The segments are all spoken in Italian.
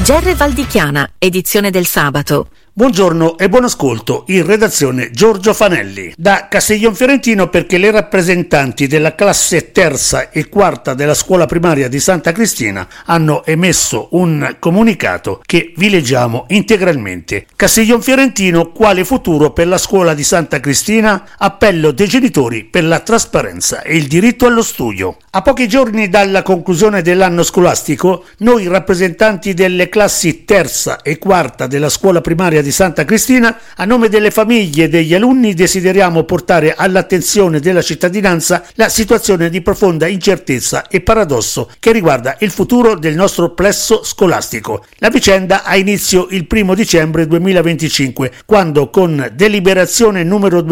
GR Valdichiana, edizione del sabato. Buongiorno e buon ascolto, in redazione Giorgio Fanelli. Da Castiglion Fiorentino, perché le rappresentanti della classe terza e quarta della scuola primaria di Santa Cristina hanno emesso un comunicato che vi leggiamo integralmente. Castiglion Fiorentino, quale futuro per la scuola di Santa Cristina? Appello dei genitori per la trasparenza e il diritto allo studio. A pochi giorni dalla conclusione dell'anno scolastico, noi rappresentanti delle classi terza e quarta della scuola primaria di Santa Cristina, a nome delle famiglie e degli alunni, desideriamo portare all'attenzione della cittadinanza la situazione di profonda incertezza e paradosso che riguarda il futuro del nostro plesso scolastico. La vicenda ha inizio il 1 dicembre 2025, quando con deliberazione numero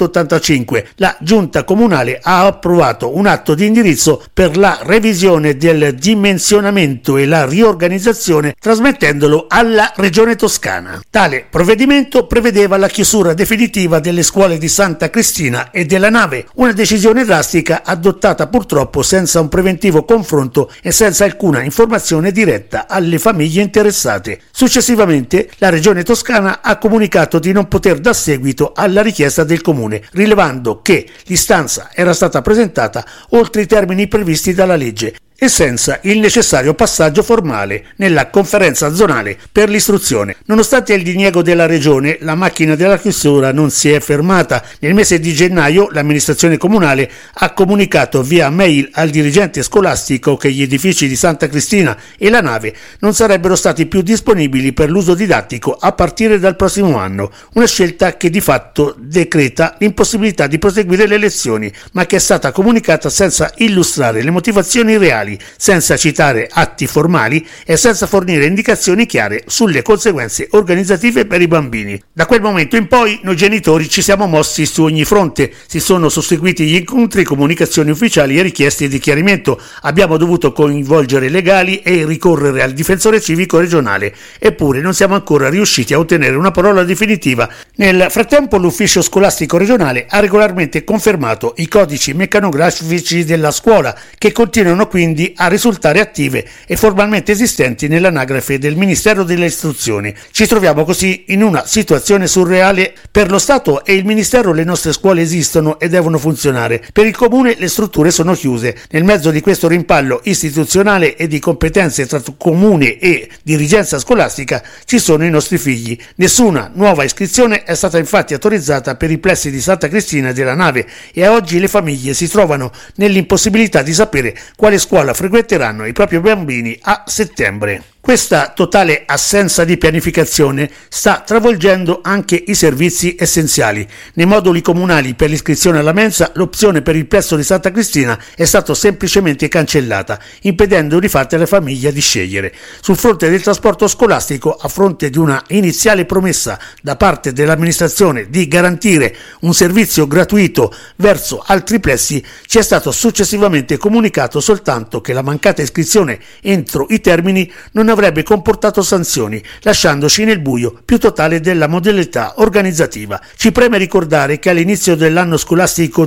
285 la Giunta Comunale ha approvato un atto di indirizzo per la revisione del dimensionamento e la riorganizzazione, trasmettendolo alla Regione Toscana. Tale provvedimento prevedeva la chiusura definitiva delle scuole di Santa Cristina e della Nave, una decisione drastica adottata purtroppo senza un preventivo confronto e senza alcuna informazione diretta alle famiglie interessate. Successivamente la Regione Toscana ha comunicato di non poter dar seguito alla richiesta del Comune, rilevando che l'istanza era stata presentata oltre i termini previsti dalla legge e senza il necessario passaggio formale nella conferenza zonale per l'istruzione. Nonostante il diniego della Regione, la macchina della chiusura non si è fermata. Nel mese di gennaio l'amministrazione comunale ha comunicato via mail al dirigente scolastico che gli edifici di Santa Cristina e la Nave non sarebbero stati più disponibili per l'uso didattico a partire dal prossimo anno, una scelta che di fatto decreta l'impossibilità di proseguire le lezioni, ma che è stata comunicata senza illustrare le motivazioni reali, senza citare atti formali e senza fornire indicazioni chiare sulle conseguenze organizzative per i bambini. Da quel momento in poi noi genitori ci siamo mossi su ogni fronte, si sono susseguiti gli incontri, comunicazioni ufficiali e richieste di chiarimento. Abbiamo dovuto coinvolgere i legali e ricorrere al difensore civico regionale, eppure non siamo ancora riusciti a ottenere una parola definitiva. Nel frattempo l'ufficio scolastico regionale ha regolarmente confermato i codici meccanografici della scuola, che continuano quindi a risultare attive e formalmente esistenti nell'anagrafe del Ministero delle Istruzioni. Ci troviamo così in una situazione surreale. Per lo Stato e il Ministero le nostre scuole esistono e devono funzionare. Per il Comune le strutture sono chiuse. Nel mezzo di questo rimpallo istituzionale e di competenze tra Comune e dirigenza scolastica ci sono i nostri figli. Nessuna nuova iscrizione è stata infatti autorizzata per i plessi di Santa Cristina e della Nave e a oggi le famiglie si trovano nell'impossibilità di sapere quale scuola frequenteranno i propri bambini a settembre. Questa totale assenza di pianificazione sta travolgendo anche i servizi essenziali. Nei moduli comunali per l'iscrizione alla mensa, l'opzione per il plesso di Santa Cristina è stata semplicemente cancellata, impedendo di fatto alle famiglie di scegliere. Sul fronte del trasporto scolastico, a fronte di una iniziale promessa da parte dell'amministrazione di garantire un servizio gratuito verso altri plessi, ci è stato successivamente comunicato soltanto che la mancata iscrizione entro i termini non avrebbe comportato sanzioni, lasciandoci nel buio più totale della modalità organizzativa. Ci preme ricordare che all'inizio dell'anno scolastico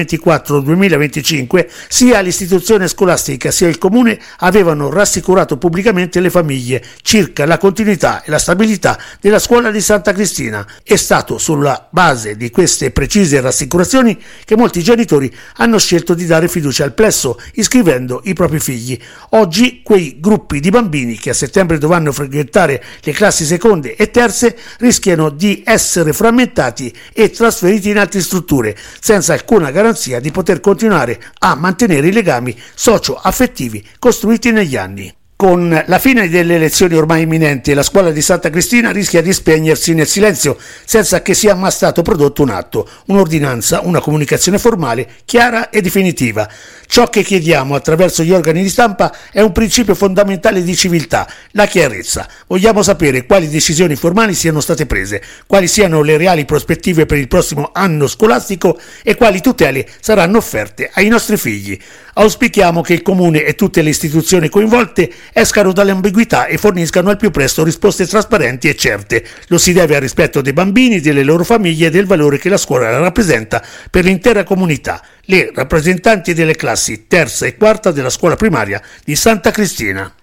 2024-2025 sia l'istituzione scolastica sia il Comune avevano rassicurato pubblicamente le famiglie circa la continuità e la stabilità della scuola di Santa Cristina. È stato sulla base di queste precise rassicurazioni che molti genitori hanno scelto di dare fiducia al plesso iscrivendo i propri figli. Oggi quei gruppi di bambini che a settembre dovranno frequentare le classi seconde e terze rischiano di essere frammentati e trasferiti in altre strutture senza alcuna garanzia di poter continuare a mantenere i legami socio-affettivi costruiti negli anni. Con la fine delle elezioni ormai imminenti, la scuola di Santa Cristina rischia di spegnersi nel silenzio senza che sia mai stato prodotto un atto, un'ordinanza, una comunicazione formale, chiara e definitiva. Ciò che chiediamo attraverso gli organi di stampa è un principio fondamentale di civiltà, la chiarezza. Vogliamo sapere quali decisioni formali siano state prese, quali siano le reali prospettive per il prossimo anno scolastico e quali tutele saranno offerte ai nostri figli. Auspichiamo che il Comune e tutte le istituzioni coinvolte escano dall'ambiguità e forniscano al più presto risposte trasparenti e certe. Lo si deve al rispetto dei bambini, delle loro famiglie e del valore che la scuola rappresenta per l'intera comunità. Le rappresentanti delle classi terza e quarta della scuola primaria di Santa Cristina.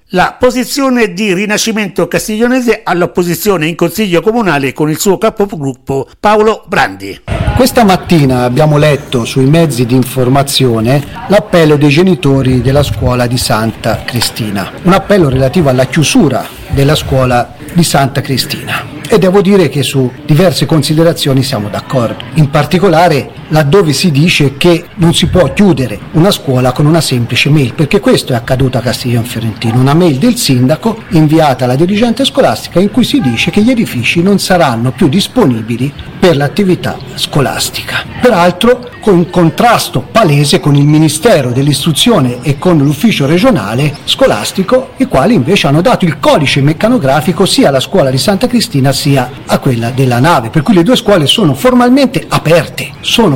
La posizione di Rinascimento Castiglionese all'opposizione in Consiglio Comunale con il suo capogruppo Paolo Brandi. Questa mattina abbiamo letto sui mezzi di informazione l'appello dei genitori della scuola di Santa Cristina, un appello relativo alla chiusura della scuola di Santa Cristina. E devo dire che su diverse considerazioni siamo d'accordo, in particolare laddove si dice che non si può chiudere una scuola con una semplice mail, perché questo è accaduto a Castiglion Fiorentino, una mail del sindaco inviata alla dirigente scolastica in cui si dice che gli edifici non saranno più disponibili per l'attività scolastica. Peraltro con contrasto palese con il Ministero dell'Istruzione e con l'ufficio regionale scolastico, i quali invece hanno dato il codice meccanografico sia alla scuola di Santa Cristina sia a quella della Nave, per cui le due scuole sono formalmente aperte.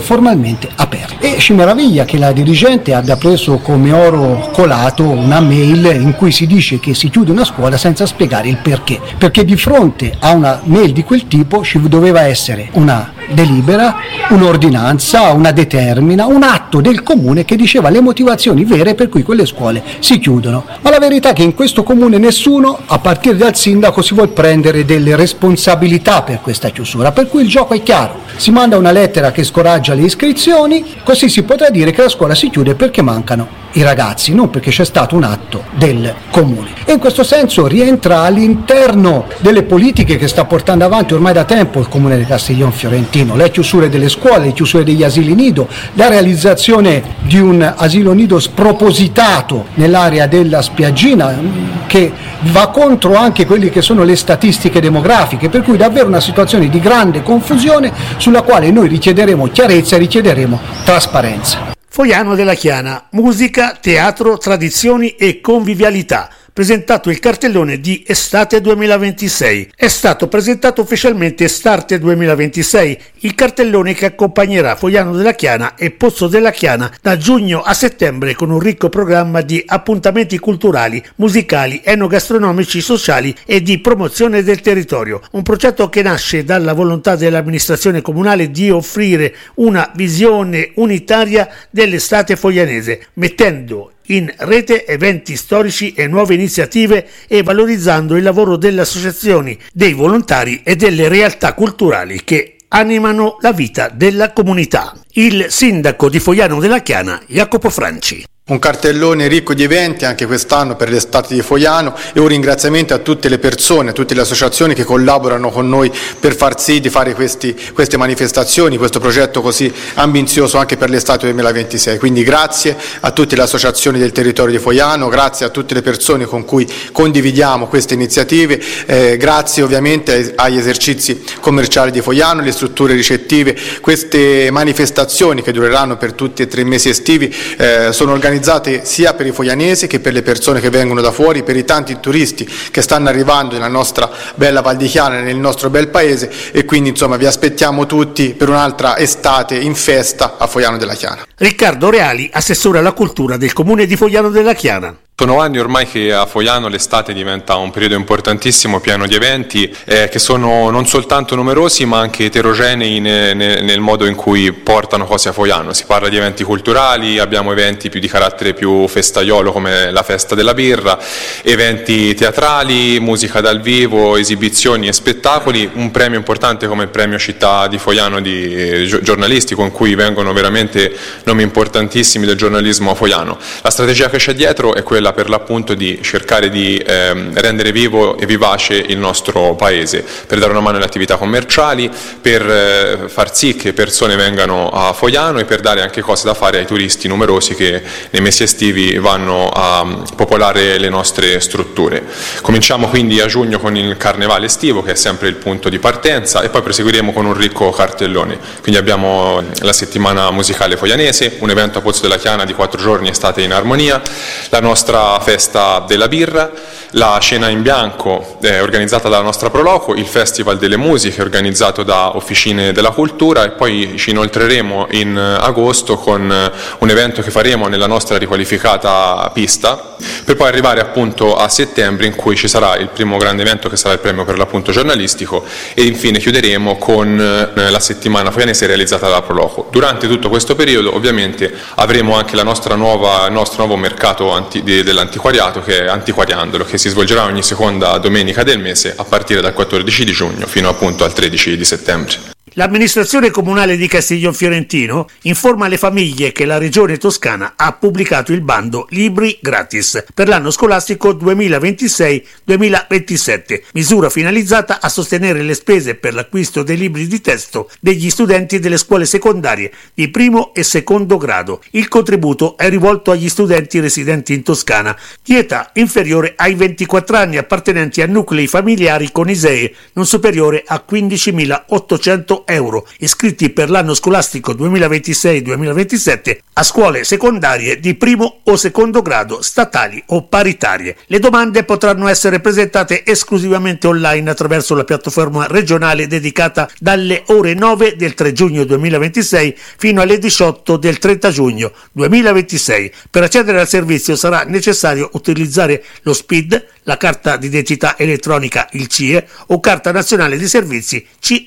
E ci meraviglia che la dirigente abbia preso come oro colato una mail in cui si dice che si chiude una scuola senza spiegare il perché di fronte a una mail di quel tipo ci doveva essere una delibera, un'ordinanza, una determina, un atto del comune che diceva le motivazioni vere per cui quelle scuole si chiudono. Ma la verità è che in questo comune nessuno, a partire dal sindaco, si vuol prendere delle responsabilità per questa chiusura, per cui il gioco è chiaro. Si manda una lettera che scoraggia le iscrizioni, così si potrà dire che la scuola si chiude perché mancano i ragazzi, non perché c'è stato un atto del comune. E in questo senso rientra all'interno delle politiche che sta portando avanti ormai da tempo il comune di Castiglion Fiorentino, le chiusure delle scuole, le chiusure degli asili nido, la realizzazione di un asilo nido spropositato nell'area della Spiaggina che va contro anche quelle che sono le statistiche demografiche, per cui davvero una situazione di grande confusione sulla quale noi richiederemo chiarezza e richiederemo trasparenza. Fogliano della Chiana, musica, teatro, tradizioni e convivialità. Presentato il cartellone di Estate 2026. È stato presentato ufficialmente Estate 2026, il cartellone che accompagnerà Fogliano della Chiana e Pozzo della Chiana da giugno a settembre con un ricco programma di appuntamenti culturali, musicali, enogastronomici, sociali e di promozione del territorio. Un progetto che nasce dalla volontà dell'amministrazione comunale di offrire una visione unitaria dell'estate foglianese, mettendo in rete eventi storici e nuove iniziative e valorizzando il lavoro delle associazioni, dei volontari e delle realtà culturali che animano la vita della comunità. Il sindaco di Fogliano della Chiana, Jacopo Franci. Un cartellone ricco di eventi anche quest'anno per l'estate di Fogliano e un ringraziamento a tutte le persone, a tutte le associazioni che collaborano con noi per far sì di fare queste manifestazioni, questo progetto così ambizioso anche per l'estate 2026. Quindi grazie a tutte le associazioni del territorio di Fogliano, grazie a tutte le persone con cui condividiamo queste iniziative, grazie ovviamente agli esercizi commerciali di Fogliano, le strutture ricettive. Queste manifestazioni che dureranno per tutti e 3 mesi estivi sono organizzate sia per i foglianesi che per le persone che vengono da fuori, per i tanti turisti che stanno arrivando nella nostra bella Val di Chiana, nel nostro bel paese, e quindi insomma vi aspettiamo tutti per un'altra estate in festa a Fogliano della Chiana. Riccardo Reali, assessore alla cultura del comune di Fogliano della Chiana. Sono anni ormai che a Fogliano l'estate diventa un periodo importantissimo, pieno di eventi che sono non soltanto numerosi ma anche eterogenei nel modo in cui portano cose a Fogliano. Si parla di eventi culturali, abbiamo eventi più di carattere più festaiolo come la festa della birra, eventi teatrali, musica dal vivo, esibizioni e spettacoli, un premio importante come il premio Città di Fogliano di giornalistico in cui vengono veramente nomi importantissimi del giornalismo a Fogliano. La strategia che c'è dietro è quella per l'appunto di cercare di rendere vivo e vivace il nostro paese, per dare una mano alle attività commerciali, per far sì che persone vengano a Fogliano e per dare anche cose da fare ai turisti numerosi che nei mesi estivi vanno a popolare le nostre strutture. Cominciamo quindi a giugno con il Carnevale estivo, che è sempre il punto di partenza, e poi proseguiremo con un ricco cartellone. Quindi abbiamo la settimana musicale foglianese, un evento a Pozzo della Chiana di 4 giorni, Estate in Armonia, la nostra festa della birra, la cena in bianco organizzata dalla nostra Proloco, il Festival delle Musiche organizzato da Officine della Cultura, e poi ci inoltreremo in agosto con un evento che faremo nella nostra riqualificata pista, per poi arrivare appunto a settembre in cui ci sarà il primo grande evento che sarà il premio per l'appunto giornalistico, e infine chiuderemo con la settimana foglianese realizzata dalla Proloco. Durante tutto questo periodo ovviamente avremo anche il nostro nuovo mercato dell'antiquariato, che è Antiquariandolo, che si svolgerà ogni seconda domenica del mese a partire dal 14 di giugno fino appunto al 13 di settembre. L'amministrazione comunale di Castiglion Fiorentino informa le famiglie che la Regione Toscana ha pubblicato il bando Libri Gratis per l'anno scolastico 2026-2027, misura finalizzata a sostenere le spese per l'acquisto dei libri di testo degli studenti delle scuole secondarie di primo e secondo grado. Il contributo è rivolto agli studenti residenti in Toscana di età inferiore ai 24 anni appartenenti a nuclei familiari con ISEE non superiore a 15.800 euro, iscritti per l'anno scolastico 2026-2027 a scuole secondarie di primo o secondo grado, statali o paritarie. Le domande potranno essere presentate esclusivamente online attraverso la piattaforma regionale dedicata dalle ore 9 del 3 giugno 2026 fino alle 18 del 30 giugno 2026. Per accedere al servizio sarà necessario utilizzare lo SPID, la carta d'identità elettronica, il CIE o carta nazionale di servizi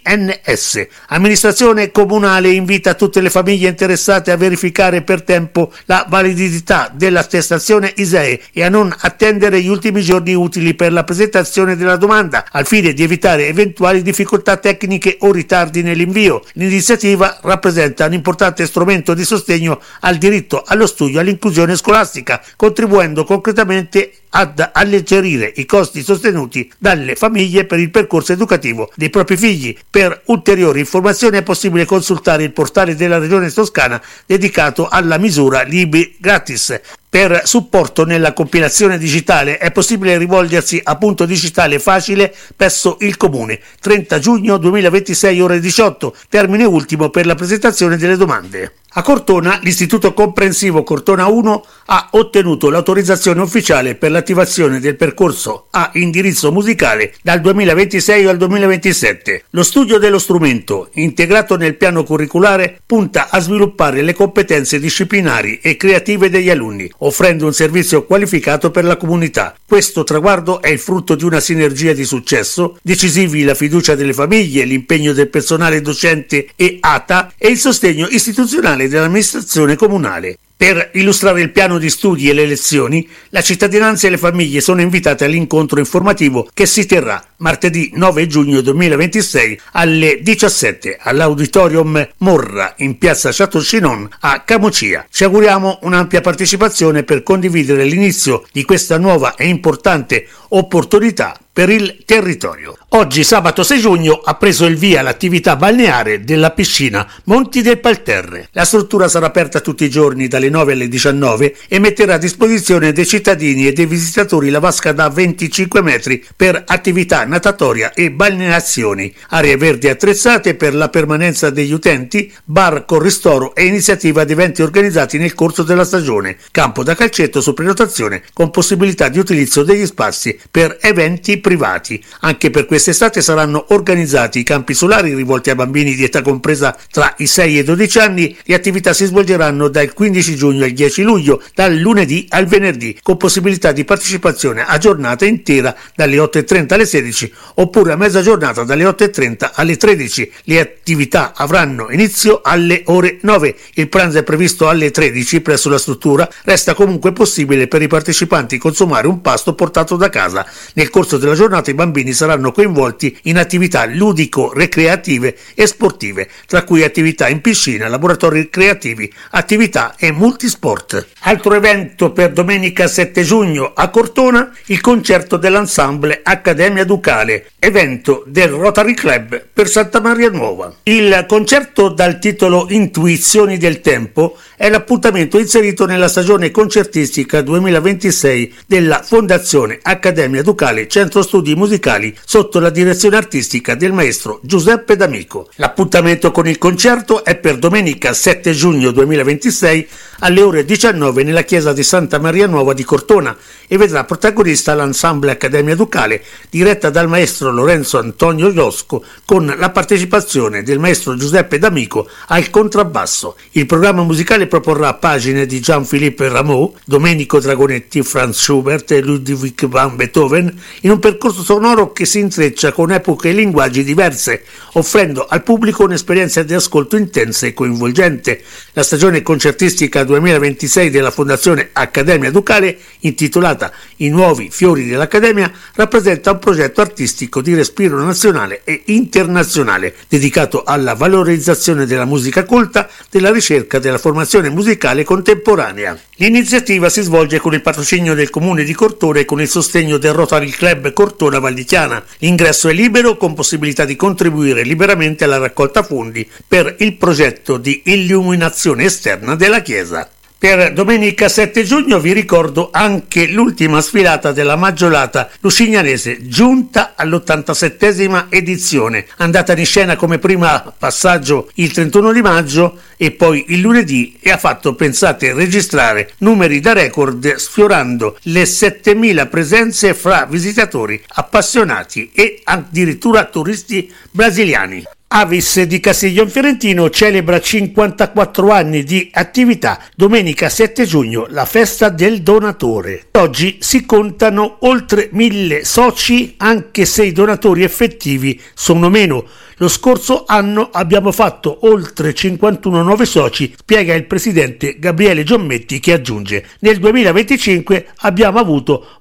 CNS. Amministrazione comunale invita tutte le famiglie interessate a verificare per tempo la validità dell'attestazione ISEE e a non attendere gli ultimi giorni utili per la presentazione della domanda, al fine di evitare eventuali difficoltà tecniche o ritardi nell'invio. L'iniziativa rappresenta un importante strumento di sostegno al diritto allo studio e all'inclusione scolastica, contribuendo concretamente ad alleggerire i costi sostenuti dalle famiglie per il percorso educativo dei propri figli. Per ulteriori informazioni è possibile consultare il portale della Regione Toscana dedicato alla misura Libri Gratis. Per supporto nella compilazione digitale è possibile rivolgersi a Punto Digitale Facile presso il Comune. 30 giugno 2026 ore 18, termine ultimo per la presentazione delle domande. A Cortona, l'Istituto Comprensivo Cortona 1 ha ottenuto l'autorizzazione ufficiale per l'attivazione del percorso a indirizzo musicale dal 2026 al 2027. Lo studio dello strumento, integrato nel piano curriculare, punta a sviluppare le competenze disciplinari e creative degli alunni, offrendo un servizio qualificato per la comunità. Questo traguardo è il frutto di una sinergia di successo, decisivi la fiducia delle famiglie, l'impegno del personale docente e ATA e il sostegno istituzionale dell'amministrazione comunale. Per illustrare il piano di studi e le lezioni, la cittadinanza e le famiglie sono invitate all'incontro informativo che si terrà martedì 9 giugno 2026 alle 17 all'Auditorium Morra in piazza Chateau Chinon a Camocia. Ci auguriamo un'ampia partecipazione per condividere l'inizio di questa nuova e importante opportunità per il territorio. Oggi, sabato 6 giugno, ha preso il via l'attività balneare della piscina Monti del Palterre. La struttura sarà aperta tutti i giorni dalle 9 alle 19 e metterà a disposizione dei cittadini e dei visitatori la vasca da 25 metri per attività natatoria e balneazioni, aree verdi attrezzate per la permanenza degli utenti, bar con ristoro e iniziativa di eventi organizzati nel corso della stagione, campo da calcetto su prenotazione con possibilità di utilizzo degli spazi per eventi privati. Anche per quest'estate saranno organizzati i campi solari rivolti a bambini di età compresa tra i 6 e i 12 anni. Le attività si svolgeranno dal 15 giugno al 10 luglio, dal lunedì al venerdì, con possibilità di partecipazione a giornata intera dalle 8:30 alle 16 oppure a mezza giornata dalle 8:30 alle 13. Le attività avranno inizio alle ore 9. Il pranzo è previsto alle 13 presso la struttura. Resta comunque possibile per i partecipanti consumare un pasto portato da casa. Nel corso della giornata i bambini saranno coinvolti in attività ludico-recreative e sportive, tra cui attività in piscina, laboratori creativi, attività e multisport. Altro evento per domenica 7 giugno a Cortona, il concerto dell'ensemble Accademia Ducale, evento del Rotary Club per Santa Maria Nuova. Il concerto dal titolo Intuizioni del Tempo è l'appuntamento inserito nella stagione concertistica 2026 della Fondazione Accademia Ducale Centro Studi Musicali sotto la direzione artistica del maestro Giuseppe D'Amico. L'appuntamento con il concerto è per domenica 7 giugno 2026 alle ore 19 nella chiesa di Santa Maria Nuova di Cortona e vedrà protagonista l'ensemble Accademia Ducale diretta dal maestro Lorenzo Antonio Iosco con la partecipazione del maestro Giuseppe D'Amico al contrabbasso. Il programma musicale proporrà pagine di Jean-Philippe Rameau, Domenico Dragonetti, Franz Schubert e Ludwig van Beethoven in un percorso sonoro che si intreccia con epoche e linguaggi diverse, offrendo al pubblico un'esperienza di ascolto intensa e coinvolgente. La stagione concertistica 2026 della Fondazione Accademia Ducale, intitolata I nuovi fiori dell'Accademia, rappresenta un progetto artistico di respiro nazionale e internazionale dedicato alla valorizzazione della musica colta, della ricerca della formazione musicale contemporanea. L'iniziativa si svolge con il patrocinio del Comune di Cortona e con il sostegno del Rotary Club Cortona Valdichiana. L'ingresso è libero, con possibilità di contribuire liberamente alla raccolta fondi per il progetto di illuminazione esterna della chiesa. Per domenica 7 giugno vi ricordo anche l'ultima sfilata della Maggiolata Lucignanese, giunta all'87esima edizione, andata in scena come prima passaggio il 31 di maggio e poi il lunedì, e ha fatto, pensate, registrare numeri da record sfiorando le 7.000 presenze fra visitatori, appassionati e addirittura turisti brasiliani. Avis di Castiglion Fiorentino celebra 54 anni di attività. Domenica 7 giugno, la festa del donatore. Oggi si contano oltre 1.000 soci, anche se i donatori effettivi sono meno. Lo scorso anno abbiamo fatto oltre 51 nuovi soci, spiega il presidente Gabriele Giommetti, che aggiunge: nel 2025 abbiamo avuto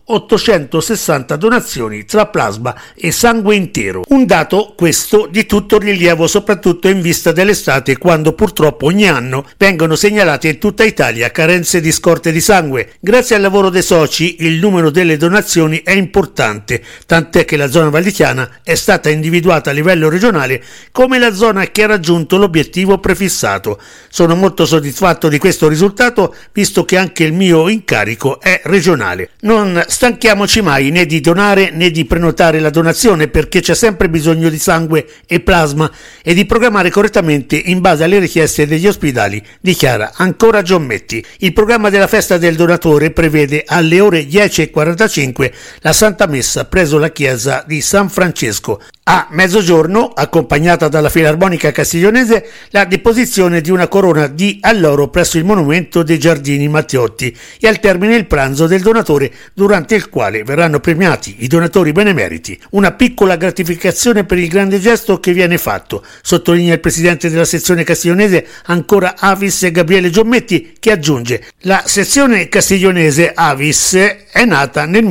860 donazioni tra plasma e sangue intero. Un dato questo di tutto rilievo, soprattutto in vista dell'estate, quando purtroppo ogni anno vengono segnalate in tutta Italia carenze di scorte di sangue. Grazie al lavoro dei soci il numero delle donazioni è importante, tant'è che la zona valdichiana è stata individuata a livello regionale come la zona che ha raggiunto l'obiettivo prefissato. Sono molto soddisfatto di questo risultato, visto che anche il mio incarico è regionale. Non stanchiamoci mai né di donare né di prenotare la donazione, perché c'è sempre bisogno di sangue e plasma, e di programmare correttamente in base alle richieste degli ospedali, dichiara ancora Giommetti. Il programma della festa del donatore prevede alle ore 10:45 la Santa Messa presso la chiesa di San Francesco. A mezzogiorno, accompagnata dalla Filarmonica Castiglionese, la deposizione di una corona di alloro presso il monumento dei Giardini Matteotti, e al termine il pranzo del donatore, durante il quale verranno premiati i donatori benemeriti. Una piccola gratificazione per il grande gesto che viene fatto, sottolinea il presidente della sezione castiglionese, ancora Avis Gabriele Giommetti, che aggiunge: la sezione castiglionese Avis è nata nel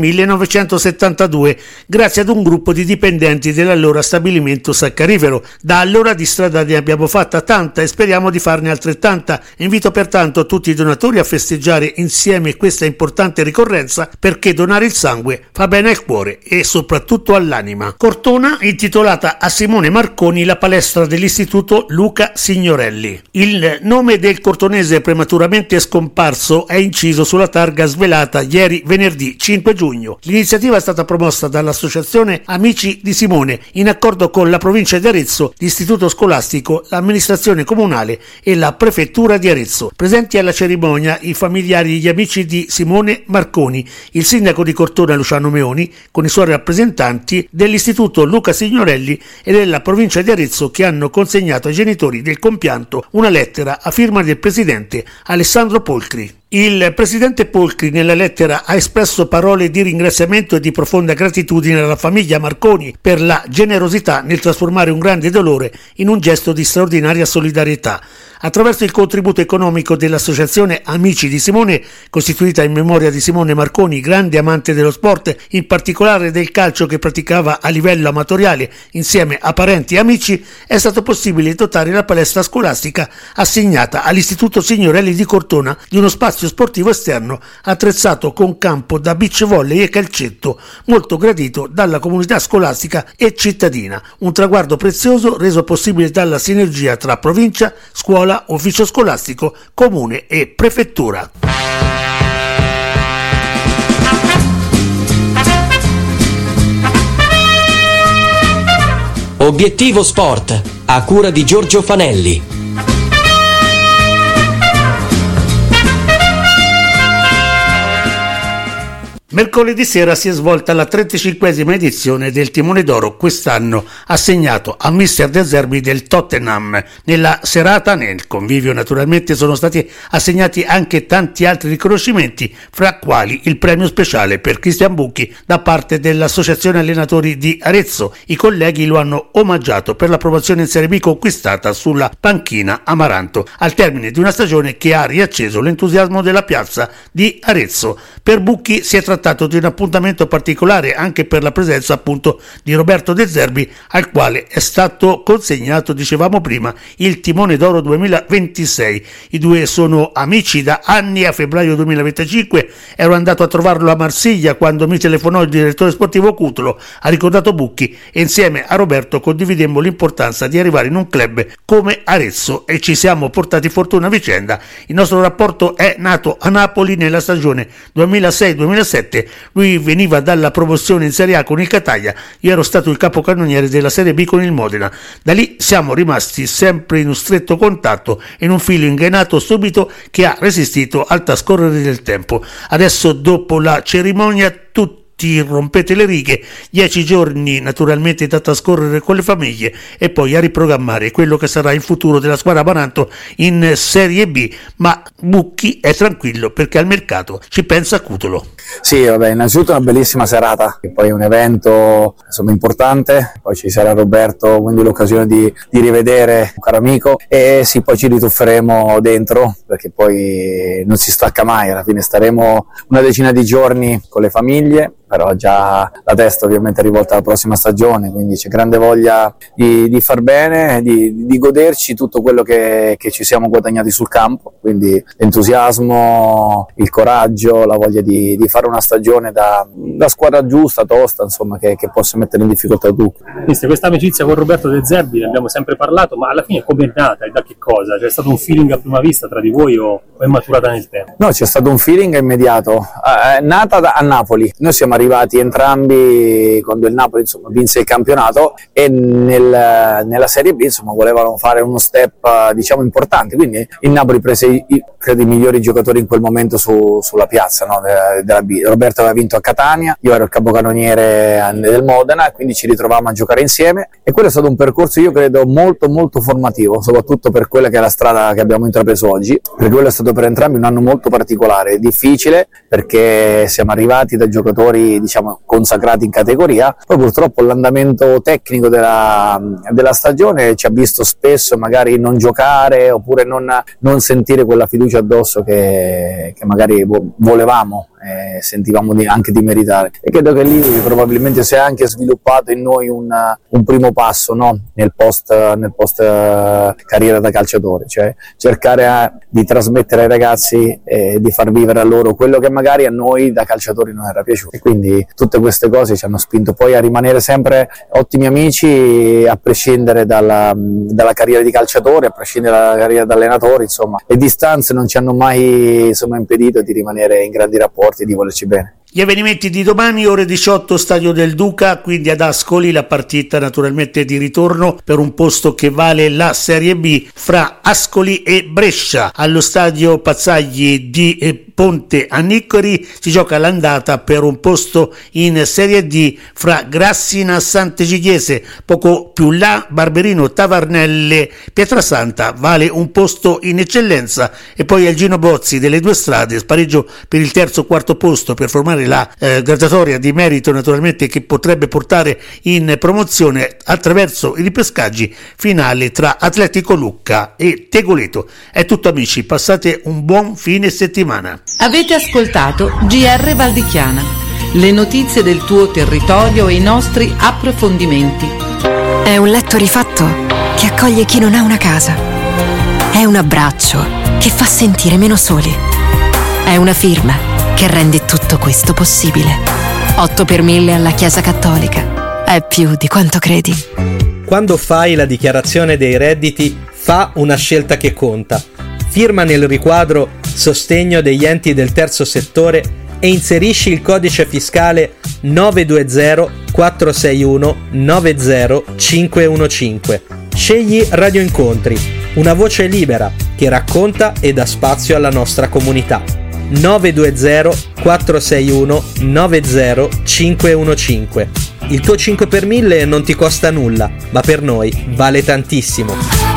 1972 grazie ad un gruppo di dipendenti dell'allora stabilimento saccarifero. Da allora di strada ne abbiamo fatta tanta e speriamo di farne altrettanta. Invito pertanto tutti i donatori a festeggiare insieme questa importante ricorrenza, perché donare il sangue fa bene al cuore e soprattutto all'anima. Cortona, intitolata a Simone Marconi la palestra dell'istituto Luca Signorelli. Il nome del cortonese prematuramente scomparso è inciso sulla targa svelata ieri venerdì 5 giugno. L'iniziativa è stata promossa dall'associazione Amici di Simone in accordo con la provincia di Arezzo, l'istituto scolastico, l'amministrazione comunale e la prefettura di Arezzo. Presenti alla cerimonia i familiari e gli amici di Simone Marconi, il sindaco di Cortona Luciano Meoni, con i suoi rappresentanti dell'istituto Luca Signorelli e della provincia di Arezzo, che hanno consegnato ai genitori del compianto una lettera a firma del presidente Alessandro Polcri. Il presidente Polcri nella lettera ha espresso parole di ringraziamento e di profonda gratitudine alla famiglia Marconi per la generosità nel trasformare un grande dolore in un gesto di straordinaria solidarietà. Attraverso il contributo economico dell'associazione Amici di Simone, costituita in memoria di Simone Marconi, grande amante dello sport, in particolare del calcio che praticava a livello amatoriale insieme a parenti e amici, è stato possibile dotare la palestra scolastica assegnata all'Istituto Signorelli di Cortona di uno spazio sportivo esterno attrezzato con campo da beach volley e calcetto, molto gradito dalla comunità scolastica e cittadina. Un traguardo prezioso reso possibile dalla sinergia tra provincia, scuola, ufficio scolastico, comune e prefettura. Obiettivo Sport, a cura di Giorgio Fanelli. Mercoledì sera si è svolta la 35esima edizione del Timone d'Oro, quest'anno assegnato a Mister De Zerbi del Tottenham. Nella serata, nel convivio naturalmente, sono stati assegnati anche tanti altri riconoscimenti, fra quali il premio speciale per Cristian Bucchi da parte dell'Associazione Allenatori di Arezzo. I colleghi lo hanno omaggiato per la promozione in Serie B conquistata sulla panchina Amaranto, al termine di una stagione che ha riacceso l'entusiasmo della piazza di Arezzo. Per Bucchi si è trattato di un appuntamento particolare anche per la presenza appunto di Roberto De Zerbi, al quale è stato consegnato, dicevamo prima, il Timone d'Oro 2026. I due sono amici da anni. A febbraio 2025 ero andato a trovarlo a Marsiglia quando mi telefonò il direttore sportivo Cutolo, ha ricordato Bucchi, e insieme a Roberto condividemmo l'importanza di arrivare in un club come Arezzo e ci siamo portati fortuna a vicenda. Il nostro rapporto è nato a Napoli nella stagione 2006-2007. Lui veniva dalla promozione in Serie A con il Catania, io ero stato il capocannoniere della Serie B con il Modena. Da lì siamo rimasti sempre in un stretto contatto, in un feeling nato subito che ha resistito al trascorrere del tempo. Adesso, dopo la cerimonia, tutti rompete le righe, 10 giorni naturalmente da trascorrere con le famiglie e poi a riprogrammare quello che sarà il futuro della squadra Amaranto in Serie B, ma Bucchi è tranquillo perché al mercato ci pensa Cutolo. Sì, vabbè, innanzitutto è una bellissima serata, che poi è un evento insomma importante, poi ci sarà Roberto, quindi l'occasione di rivedere un caro amico, e sì, poi ci ritufferemo dentro perché poi non si stacca mai, alla fine staremo una decina di giorni con le famiglie, però già la testa ovviamente è rivolta alla prossima stagione, quindi c'è grande voglia di far bene, di goderci tutto quello che ci siamo guadagnati sul campo, quindi l'entusiasmo, il coraggio, la voglia di fare una stagione da squadra giusta, tosta, insomma, che possa mettere in difficoltà tutti. Questa amicizia con Roberto De Zerbi, ne abbiamo sempre parlato, ma alla fine come è nata e da che cosa? C'è stato un feeling a prima vista tra di voi o è maturata nel tempo? No, c'è stato un feeling immediato, è nata a Napoli, noi siamo arrivati entrambi quando il Napoli insomma vinse il campionato e nella Serie B insomma volevano fare uno step diciamo importante, quindi il Napoli prese credo i migliori giocatori in quel momento sulla piazza, no? della B. Roberto aveva vinto a Catania, io ero il capocannoniere del Modena e quindi ci ritrovavamo a giocare insieme e quello è stato un percorso io credo molto molto formativo, soprattutto per quella che è la strada che abbiamo intrapreso oggi, perché quello è stato per entrambi un anno molto particolare, difficile perché siamo arrivati da giocatori diciamo consacrati in categoria, poi purtroppo l'andamento tecnico della stagione ci ha visto spesso magari non giocare oppure non sentire quella fiducia addosso che magari volevamo, sentivamo anche di meritare, e credo che lì probabilmente si è anche sviluppato in noi un primo passo, no? nel post carriera da calciatore, cioè cercare di trasmettere ai ragazzi e di far vivere a loro quello che magari a noi da calciatori non era piaciuto, e quindi tutte queste cose ci hanno spinto poi a rimanere sempre ottimi amici a prescindere dalla carriera di calciatore, a prescindere dalla carriera da allenatore, insomma le distanze non ci hanno mai insomma impedito di rimanere in grandi rapporti e di volerci bene. Gli avvenimenti di domani, ore 18, Stadio del Duca, quindi ad Ascoli, la partita naturalmente di ritorno per un posto che vale la Serie B fra Ascoli e Brescia. Allo Stadio Pazzagli di Ponte a Niccori si gioca l'andata per un posto in Serie D fra Grassina Sant'Egidiese, poco più là Barberino Tavarnelle Pietrasanta vale un posto in eccellenza, e poi al Gino Bozzi delle Due Strade spareggio per il terzo quarto posto per formare la graduatoria di merito naturalmente che potrebbe portare in promozione attraverso i ripescaggi finali tra Atletico Lucca e Tegoleto. È tutto amici, passate un buon fine settimana. Avete ascoltato GR Valdichiana, le notizie del tuo territorio e i nostri approfondimenti. È un letto rifatto che accoglie chi non ha una casa. È un abbraccio che fa sentire meno soli. È una firma che rende tutto questo possibile. 8 per 1000 alla Chiesa Cattolica. È più di quanto credi. Quando fai la dichiarazione dei redditi, fa una scelta che conta. Firma nel riquadro Sostegno degli enti del terzo settore e inserisci il codice fiscale 920 461 90515. Scegli Radio Incontri, una voce libera che racconta e dà spazio alla nostra comunità. 920 461 90 515. Il tuo 5 per 1000 non ti costa nulla, ma per noi vale tantissimo.